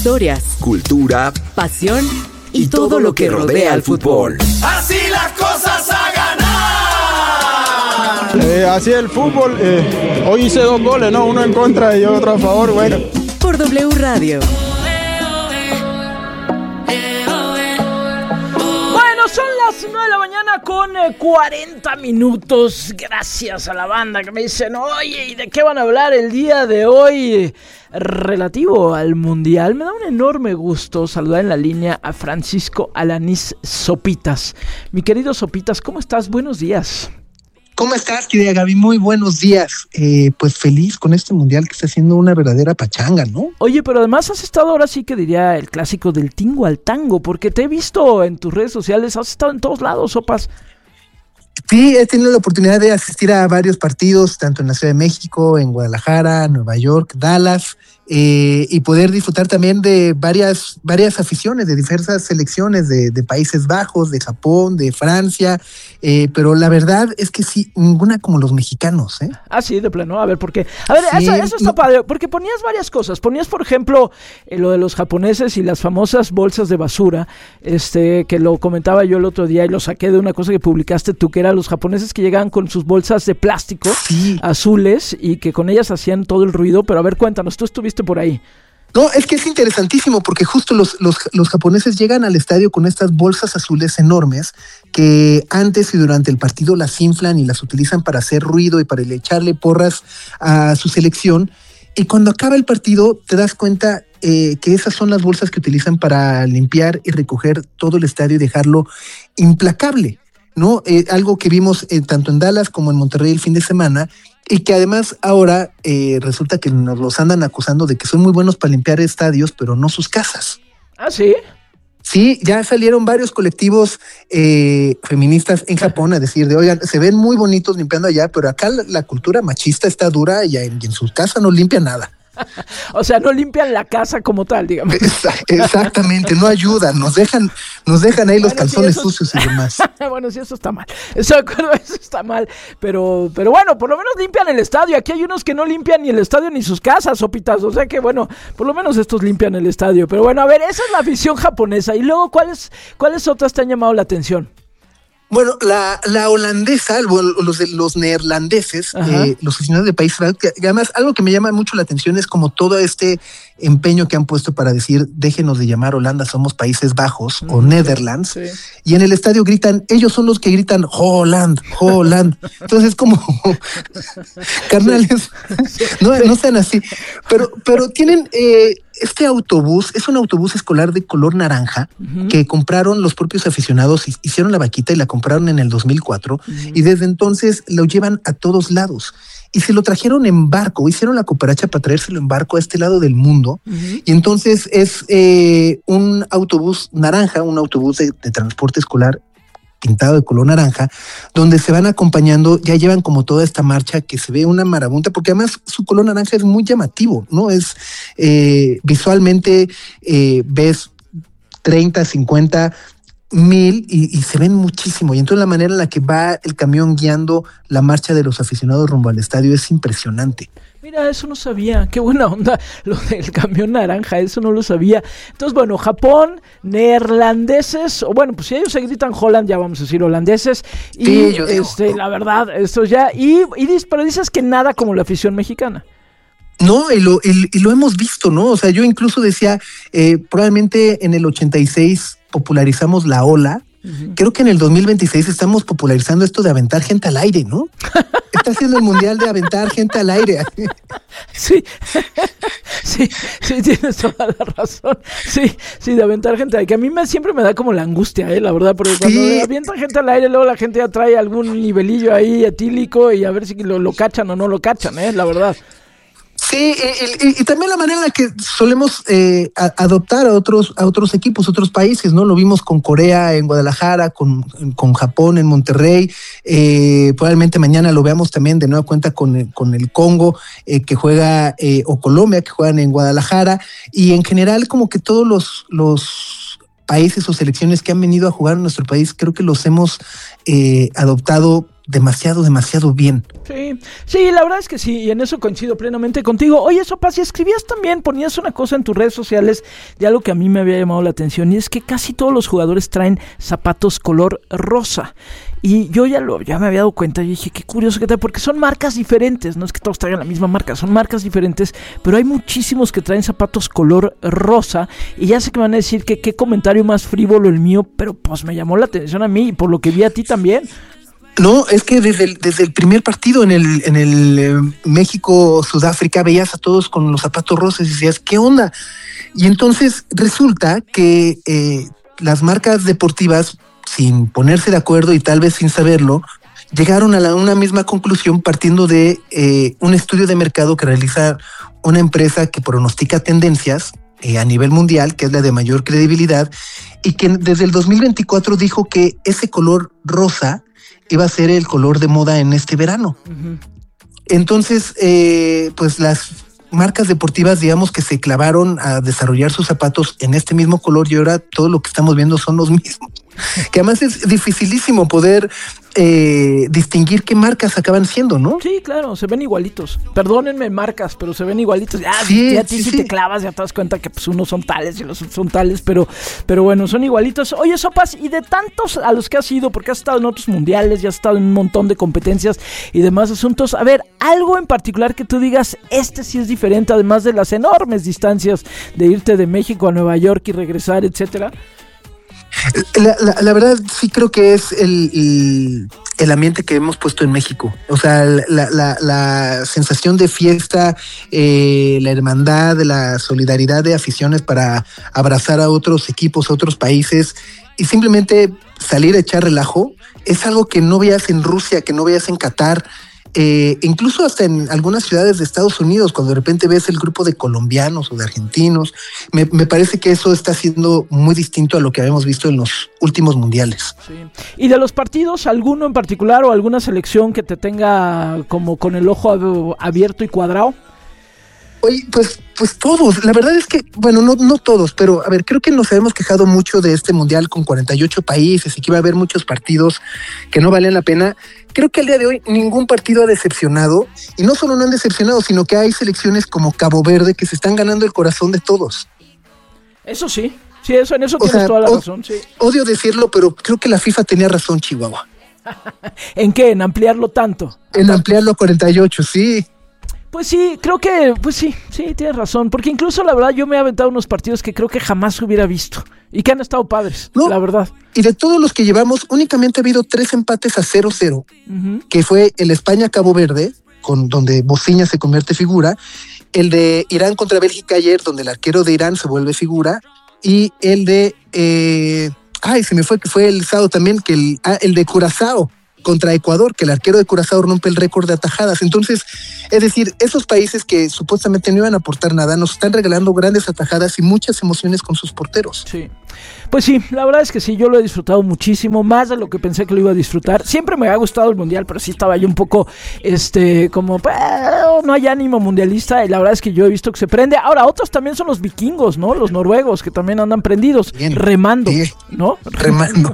Historias, cultura, pasión y todo lo que rodea al fútbol. Así las cosas a ganar. Así el fútbol. Hoy hice 2 goles, ¿no? Uno en contra y otro a favor. Bueno. Por W Radio. Son las 9 de la mañana con 40 minutos. Gracias a la banda que me dicen, oye, ¿y de qué van a hablar el día de hoy? Relativo al Mundial. Me da un enorme gusto saludar en la línea a Francisco Alanís Sopitas. Mi querido Sopitas, ¿cómo estás? Buenos días. ¿Cómo estás, querida Gaby? Muy buenos días. Pues feliz con este Mundial que está siendo una verdadera pachanga, ¿no? Oye, pero además has estado, ahora sí que diría el clásico del tingo al tango, porque te he visto en tus redes sociales, has estado en todos lados, Sopas. Sí, he tenido la oportunidad de asistir a varios partidos, tanto en la Ciudad de México, en Guadalajara, Nueva York, Dallas, y poder disfrutar también de varias aficiones de diversas selecciones de Países Bajos, de Japón, de Francia, pero la verdad es que sí, ninguna como los mexicanos, ¿eh? Ah, sí, de plano, a ver, ¿por qué? A ver, sí, eso está padre, porque ponías varias cosas, ponías, por ejemplo, lo de los japoneses y las famosas bolsas de basura, que lo comentaba yo el otro día y lo saqué de una cosa que publicaste tú, que era los japoneses que llegaban con sus bolsas de plástico azules y que con ellas hacían todo el ruido, pero a ver, cuéntanos, tú estuviste por ahí. No, es que es interesantísimo porque justo los japoneses llegan al estadio con estas bolsas azules enormes que antes y durante el partido las inflan y las utilizan para hacer ruido y para echarle porras a su selección. Y cuando acaba el partido te das cuenta que esas son las bolsas que utilizan para limpiar y recoger todo el estadio y dejarlo implacable, ¿no? Algo que vimos tanto en Dallas como en Monterrey el fin de semana, y que además ahora resulta que nos los andan acusando de que son muy buenos para limpiar estadios, pero no sus casas. ¿Ah, sí? Sí, ya salieron varios colectivos feministas en Japón a decir oigan, se ven muy bonitos limpiando allá, pero acá la cultura machista está dura y en su casa no limpia nada. O sea, no limpian la casa como tal, digamos. Exactamente, no ayudan, nos dejan ahí los calzones sucios y demás. Bueno, sí, eso está mal. Eso está mal. Pero bueno, por lo menos limpian el estadio. Aquí hay unos que no limpian ni el estadio ni sus casas, Sopitas. O sea que, bueno, por lo menos estos limpian el estadio. Pero bueno, a ver, esa es la afición japonesa. Y luego, ¿cuáles otras te han llamado la atención? Bueno, la holandesa, los neerlandeses, los aficionados de Países Bajos, que además algo que me llama mucho la atención es como todo este empeño que han puesto para decir déjenos de llamar Holanda, somos Países Bajos o Netherlands, sí. Y en el estadio gritan, ellos son los que gritan Holland. Entonces como carnales, no sean así, pero tienen este autobús, es un autobús escolar de color naranja que compraron los propios aficionados, hicieron la vaquita y la compraron en el 2004 y desde entonces lo llevan a todos lados. Y se lo trajeron en barco, hicieron la cooperacha para traérselo en barco a este lado del mundo. Y entonces es un autobús naranja, un autobús de transporte escolar pintado de color naranja, donde se van acompañando, ya llevan como toda esta marcha que se ve una marabunta, porque además su color naranja es muy llamativo, ¿no? Es visualmente ves 30, 50... 1000 y se ven muchísimo, y entonces la manera en la que va el camión guiando la marcha de los aficionados rumbo al estadio es impresionante. Mira, eso no sabía, qué buena onda lo del camión naranja, eso no lo sabía. Entonces, bueno, Japón, neerlandeses, o bueno, pues si ellos se gritan Holland, ya vamos a decir holandeses, y sí, yo digo, la verdad, esto ya, pero dices que nada como la afición mexicana. No, y lo hemos visto, ¿no? O sea, yo incluso decía, probablemente en el 86 popularizamos la ola. Creo que en el 2026 estamos popularizando esto de aventar gente al aire, ¿no? Está haciendo el mundial de aventar gente al aire. Sí, tienes toda la razón. Sí, de aventar gente al aire. Que a mí siempre me da como la angustia, la verdad, porque cuando avientan gente al aire, luego la gente ya trae algún nivelillo ahí etílico y a ver si lo cachan o no lo cachan, la verdad. Sí, y también la manera en la que solemos adoptar a otros equipos, otros países, ¿no? Lo vimos con Corea en Guadalajara, con Japón en Monterrey, probablemente mañana lo veamos también de nueva cuenta con el Congo que juega, o Colombia que juegan en Guadalajara, y en general como que todos los países o selecciones que han venido a jugar en nuestro país, creo que los hemos adoptado demasiado bien. Sí, la verdad es que sí, y en eso coincido plenamente contigo. Oye, Sopa, si escribías también, ponías una cosa en tus redes sociales de algo que a mí me había llamado la atención, y es que casi todos los jugadores traen zapatos color rosa. Y yo ya me había dado cuenta, y dije, qué curioso que tal, porque son marcas diferentes, no es que todos traigan la misma marca, son marcas diferentes, pero hay muchísimos que traen zapatos color rosa, y ya sé que me van a decir que qué comentario más frívolo el mío, pero pues me llamó la atención a mí, y por lo que vi a ti también. No, es que desde el primer partido en el México-Sudáfrica veías a todos con los zapatos rosas y decías, ¿qué onda? Y entonces resulta que las marcas deportivas, sin ponerse de acuerdo y tal vez sin saberlo, llegaron a una misma conclusión partiendo de un estudio de mercado que realiza una empresa que pronostica tendencias a nivel mundial, que es la de mayor credibilidad, y que desde el 2024 dijo que ese color rosa iba a ser el color de moda en este verano. Uh-huh. Entonces, pues las marcas deportivas, digamos que se clavaron a desarrollar sus zapatos en este mismo color, y ahora todo lo que estamos viendo son los mismos. Que además es dificilísimo poder distinguir qué marcas acaban siendo, ¿no? Sí, claro, se ven igualitos. Perdónenme marcas, pero se ven igualitos. Sí, a ti sí te clavas, ya te das cuenta que pues unos son tales y los son tales, pero bueno, son igualitos. Oye, Sopas, y de tantos a los que has ido, porque has estado en otros mundiales, ya has estado en un montón de competencias y demás asuntos, a ver, algo en particular que tú digas, este sí es diferente, además de las enormes distancias de irte de México a Nueva York y regresar, etcétera. La verdad sí creo que es el ambiente que hemos puesto en México. O sea, la sensación de fiesta, la hermandad, la solidaridad de aficiones para abrazar a otros equipos, a otros países, y simplemente salir a echar relajo, es algo que no veas en Rusia, que no veas en Qatar, incluso hasta en algunas ciudades de Estados Unidos, cuando de repente ves el grupo de colombianos o de argentinos. Me parece que eso está siendo muy distinto a lo que habíamos visto en los últimos mundiales. Sí. ¿Y de los partidos, alguno en particular o alguna selección que te tenga como con el ojo abierto y cuadrado? Oye, pues todos. La verdad es que, bueno, no todos, pero a ver, creo que nos habíamos quejado mucho de este mundial con 48 países y que iba a haber muchos partidos que no valían la pena. Creo que al día de hoy ningún partido ha decepcionado, y no solo no han decepcionado, sino que hay selecciones como Cabo Verde que se están ganando el corazón de todos. Eso sí, en eso tienes toda la razón. Sí. Odio decirlo, pero creo que la FIFA tenía razón, Chihuahua. ¿En qué? ¿En ampliarlo tanto? En ampliarlo a 48, sí. Pues sí, creo que, sí, tienes razón, porque incluso la verdad yo me he aventado unos partidos que creo que jamás hubiera visto y que han estado padres, no, la verdad. Y de todos los que llevamos, únicamente ha habido 3 empates a 0-0, uh-huh. Que fue el España-Cabo Verde, donde Bociña se convierte figura, el de Irán contra Bélgica ayer, donde el arquero de Irán se vuelve figura, y el de, se me fue, que fue el sábado también, que el de Curazao contra Ecuador, que el arquero de Curazao rompe el récord de atajadas. Entonces, es decir, esos países que supuestamente no iban a aportar nada, nos están regalando grandes atajadas y muchas emociones con sus porteros. Sí, pues sí, la verdad es que sí, yo lo he disfrutado muchísimo, más de lo que pensé que lo iba a disfrutar. Siempre me ha gustado el mundial, pero sí estaba yo un poco, como, no hay ánimo mundialista, y la verdad es que yo he visto que se prende. Ahora, otros también son los vikingos, ¿no? Los noruegos, que también andan prendidos, bien, remando, bien. ¿No? Remando.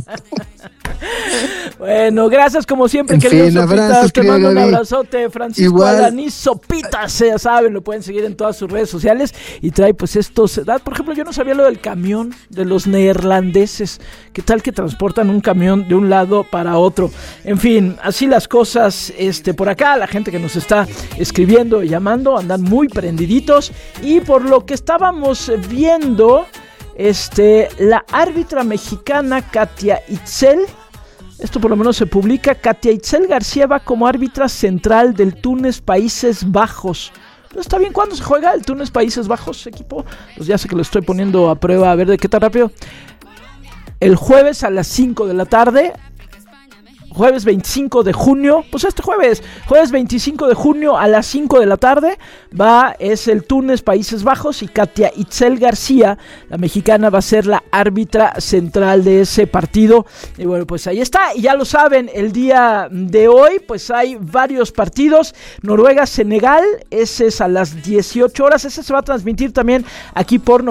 Bueno, gracias como siempre, querido Sopitas, te mando un abrazote. Francisco Alanis Sopitas, ya saben, lo pueden seguir en todas sus redes sociales, y trae pues estos, por ejemplo, yo no sabía lo del camión de los neerlandeses, qué tal que transportan un camión de un lado para otro. En fin, así las cosas, por acá, la gente que nos está escribiendo y llamando, andan muy prendiditos, y por lo que estábamos viendo, la árbitra mexicana Katia Itzel, esto por lo menos se publica, Katia Itzel García va como árbitra central del Túnez Países Bajos. Pero está bien, ¿cuándo se juega el Túnez Países Bajos, equipo? Pues ya sé que lo estoy poniendo a prueba, a ver de qué tan rápido. El jueves a las 5 de la tarde. Jueves 25 de junio, pues jueves 25 de junio a las 5 de la tarde, es el Túnez Países Bajos, y Katia Itzel García, la mexicana, va a ser la árbitra central de ese partido. Y bueno, pues ahí está, y ya lo saben, el día de hoy, pues hay varios partidos. Noruega-Senegal, ese es a las 18 horas, ese se va a transmitir también aquí por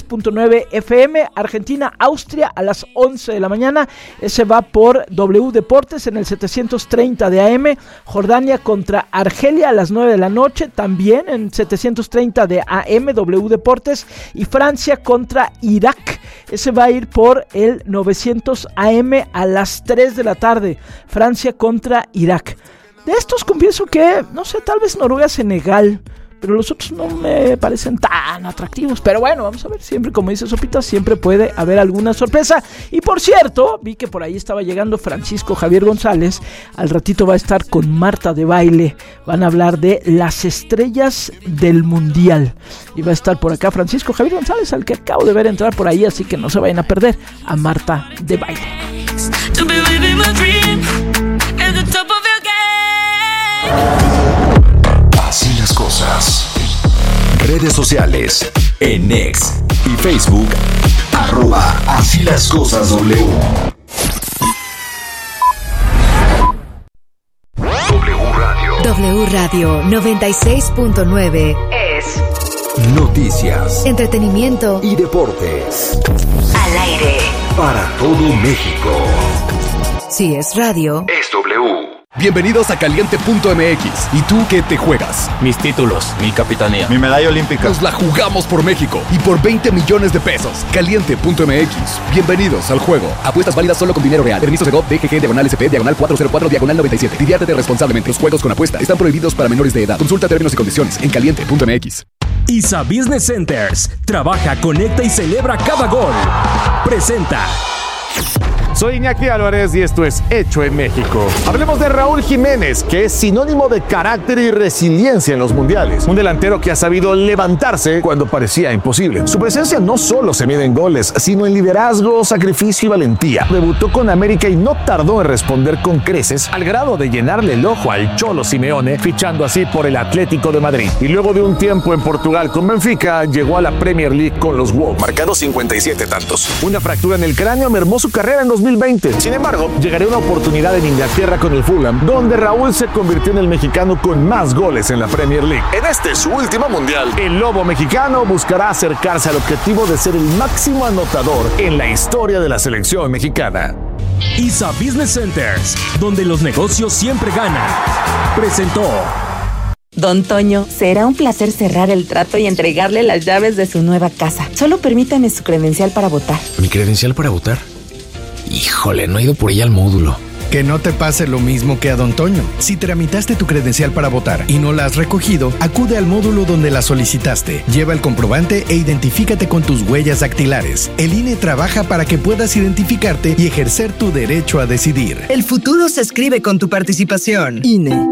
96.9 FM. Argentina-Austria a las 11 de la mañana, ese va por W Deportes. Deportes en el 730 de AM, Jordania contra Argelia a las 9 de la noche, también en 730 de AM, W Deportes, y Francia contra Irak, ese va a ir por el 900 AM a las 3 de la tarde, Francia contra Irak. De estos confieso que, no sé, tal vez Noruega, Senegal, pero los otros no me parecen tan atractivos. Pero bueno, vamos a ver, siempre, como dice Sopita, siempre puede haber alguna sorpresa. Y por cierto, vi que por ahí estaba llegando Francisco Javier González. Al ratito va a estar con Marta de Baile. Van a hablar de las estrellas del Mundial. Y va a estar por acá Francisco Javier González, al que acabo de ver entrar por ahí. Así que no se vayan a perder a Marta de Baile. Así las cosas. Redes sociales. En X y Facebook. @Así las cosas W. W Radio 96.9 es noticias, entretenimiento y deportes. Al aire. Para todo México. Si es radio, es W. Bienvenidos a Caliente.mx. ¿Y tú qué te juegas? Mis títulos, mi capitanía, mi medalla olímpica. Nos la jugamos por México y por 20 millones de pesos. Caliente.mx. Bienvenidos al juego. Apuestas válidas solo con dinero real. Permiso de GOV, DGG, /SP, /404, /97. Diviértete responsablemente. Los juegos con apuesta están prohibidos para menores de edad. Consulta términos y condiciones en Caliente.mx. ISA Business Centers. Trabaja, conecta y celebra cada gol. Presenta. Soy Iñaki Álvarez y esto es Hecho en México. Hablemos de Raúl Jiménez, que es sinónimo de carácter y resiliencia en los mundiales. Un delantero que ha sabido levantarse cuando parecía imposible. Su presencia no solo se mide en goles, sino en liderazgo, sacrificio y valentía. Debutó con América y no tardó en responder con creces, al grado de llenarle el ojo al Cholo Simeone, fichando así por el Atlético de Madrid. Y luego de un tiempo en Portugal con Benfica, llegó a la Premier League con los Wolves, marcando 57 tantos. Una fractura en el cráneo mermó su carrera en 2020. Sin embargo, llegaría una oportunidad en Inglaterra con el Fulham, donde Raúl se convirtió en el mexicano con más goles en la Premier League. En este, su último mundial, el Lobo mexicano buscará acercarse al objetivo de ser el máximo anotador en la historia de la selección mexicana. ISA Business Centers, donde los negocios siempre ganan. Presentó. Don Toño, será un placer cerrar el trato y entregarle las llaves de su nueva casa. Solo permítame su credencial para votar. ¿Mi credencial para votar? Híjole, no he ido por ella al módulo. Que no te pase lo mismo que a Don Toño. Si tramitaste tu credencial para votar y no la has recogido, acude al módulo donde la solicitaste. Lleva el comprobante e identifícate con tus huellas dactilares. El INE trabaja para que puedas identificarte y ejercer tu derecho a decidir. El futuro se escribe con tu participación. INE.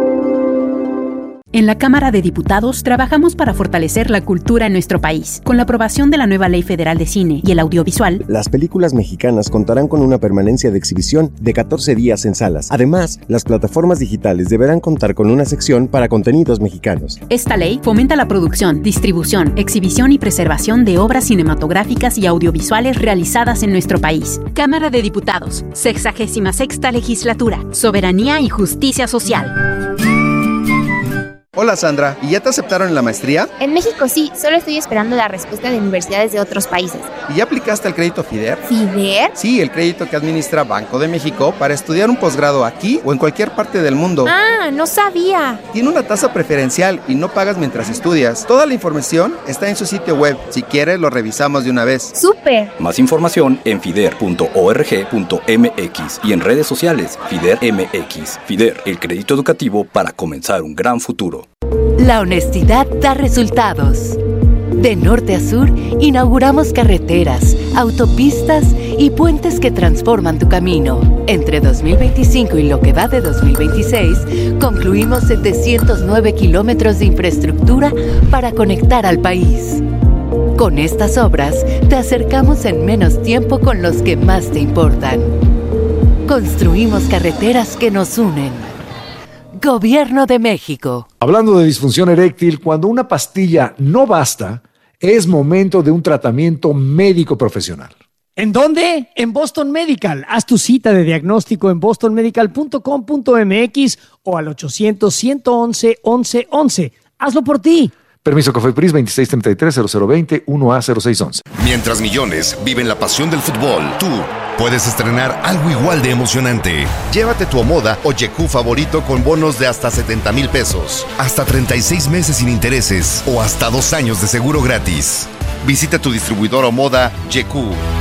En la Cámara de Diputados trabajamos para fortalecer la cultura en nuestro país. Con la aprobación de la nueva Ley Federal de Cine y el Audiovisual, las películas mexicanas contarán con una permanencia de exhibición de 14 días en salas. Además, las plataformas digitales deberán contar con una sección para contenidos mexicanos. Esta ley fomenta la producción, distribución, exhibición y preservación de obras cinematográficas y audiovisuales realizadas en nuestro país. Cámara de Diputados, 66ª Legislatura, Soberanía y Justicia Social. Hola Sandra, ¿y ya te aceptaron en la maestría? En México sí, solo estoy esperando la respuesta de universidades de otros países. ¿Y ya aplicaste al crédito FIDER? ¿FIDER? Sí, el crédito que administra Banco de México para estudiar un posgrado aquí o en cualquier parte del mundo. ¡Ah, no sabía! Tiene una tasa preferencial y no pagas mientras estudias. Toda la información está en su sitio web. Si quieres, lo revisamos de una vez. ¡Súper! Más información en fider.org.mx y en redes sociales FIDER MX. FIDER, el crédito educativo para comenzar un gran futuro. La honestidad da resultados. De norte a sur, inauguramos carreteras, autopistas y puentes que transforman tu camino. Entre 2025 y lo que va de 2026, concluimos 709 kilómetros de infraestructura para conectar al país. Con estas obras, te acercamos en menos tiempo con los que más te importan. Construimos carreteras que nos unen. Gobierno de México. Hablando de disfunción eréctil, cuando una pastilla no basta, es momento de un tratamiento médico profesional. ¿En dónde? En Boston Medical. Haz tu cita de diagnóstico en bostonmedical.com.mx o al 800-111-1111. Hazlo por ti. Permiso COFEPRIS 2633-0020-1A0611. Mientras millones viven la pasión del fútbol, tú puedes estrenar algo igual de emocionante. Llévate tu Omoda o YECU favorito con bonos de hasta 70,000 pesos, hasta 36 meses sin intereses o hasta 2 años de seguro gratis. Visita tu distribuidor Omoda YECU.